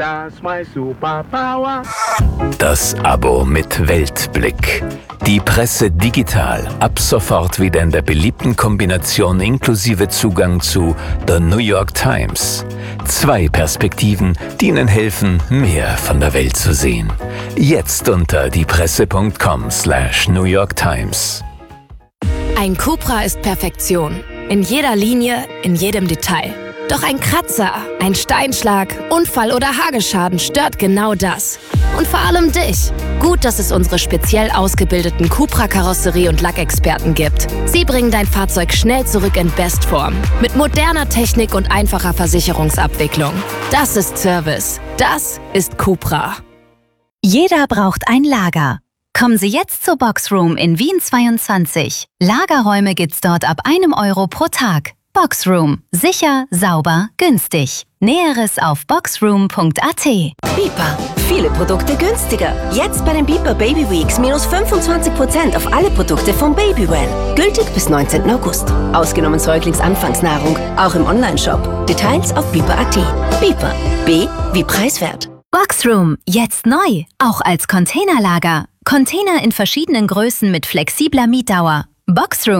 That's my superpower. Das Abo mit Weltblick. Die Presse digital. Ab sofort wieder in der beliebten Kombination inklusive Zugang zu The New York Times. 2 Perspektiven, die Ihnen helfen, mehr von der Welt zu sehen. Jetzt unter diepresse.com/New York Times. Ein Cupra ist Perfektion. In jeder Linie, in jedem Detail. Doch ein Kratzer, ein Steinschlag, Unfall oder Hagelschaden stört genau das. Und vor allem dich. Gut, dass es unsere speziell ausgebildeten Cupra-Karosserie- und Lackexperten gibt. Sie bringen dein Fahrzeug schnell zurück in Bestform. Mit moderner Technik und einfacher Versicherungsabwicklung. Das ist Service. Das ist Cupra. Jeder braucht ein Lager. Kommen Sie jetzt zur Boxroom in Wien 22. Lagerräume gibt's dort ab 1 Euro pro Tag. Boxroom. Sicher, sauber, günstig. Näheres auf boxroom.at. Beeper. Viele Produkte günstiger. Jetzt bei den Beeper Baby Weeks minus 25% auf alle Produkte vom Babywell. Gültig bis 19. August. Ausgenommen Säuglingsanfangsnahrung. Auch im Onlineshop. Details auf beeper.at. Beeper. B wie preiswert. Boxroom. Jetzt neu. Auch als Containerlager. Container in verschiedenen Größen mit flexibler Mietdauer. Boxroom.